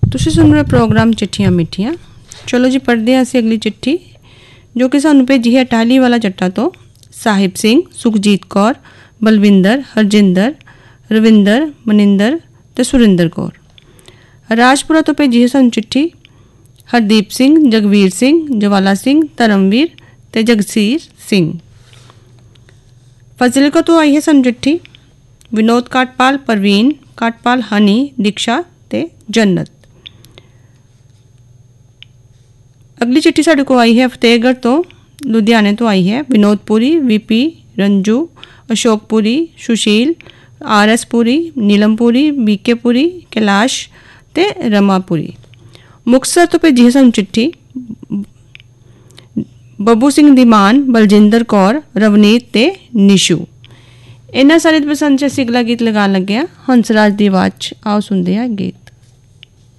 ਤੁਸੀਂ ਸੁਣ ਰਹੇ प्रोग्राम चिट्ठियां मिठियां। चलो जी पढ़ते हैं असी अगली चिट्ठी जो कि सानू भेजी है अटाली वाला जट्टा तो साहिब सिंह, सुखजीत कौर, बलविंदर, हरजिंदर, रविंदर, मनिंदर ते सुरिंदर कौर। राजपुरा तो भेजी है सानू चिट्ठी हरदीप सिंह, जगवीर सिंह, जवाला सिंह, धर्मवीर ते जगसीर सिंह। फजलिका तो आई है सानू चिट्ठी विनोद काटपाल, परवीन काटपाल, हनी, दीक्षा ते जन्नत। अगली चिट्ठी साढ़े को आई है फतेहगढ़ तो लुधियाने तो आई है विनोदपुरी, वीपी, रंजू, अशोकपुरी, सुशील, आर एस पुरी, नीलमपुरी, बीकेपुरी, कैलाश ते रमापुरी। मुक्तसर तो भेजी है सानू चिट्ठी बब्बू सिंह दीमान, बलजिंदर कौर, रवनीत ते निशू। इन्ना सारे पसंद च असीं अगला गीत लगा लगे हंसराज की आवाज़। आओ सुनते हैं गीत।